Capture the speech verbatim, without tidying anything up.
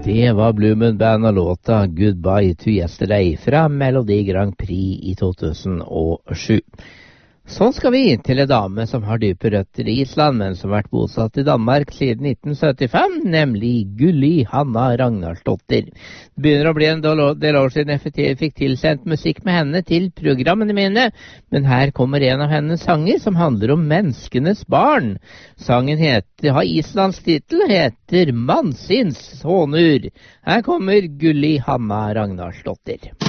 Det var Blue Moon Band og låta Goodbye to Yesterday fra Melodi Grand Prix i to tusen og sju. Så skal vi til en dame som har dype røtter i Island, men som har vært bosatt i Danmark siden nitten syttifem, nemlig Gulli Hanna Ragnarsdottir. Det begynner å bli en del år siden jeg fikk tilsendt musikk med henne til programmene mine, men her kommer en av hennes sanger som handler om menneskenes barn. Sangen heter, har Islands titel, heter Mannsins Sonur. Her kommer Gulli Hanna Ragnarsdottir.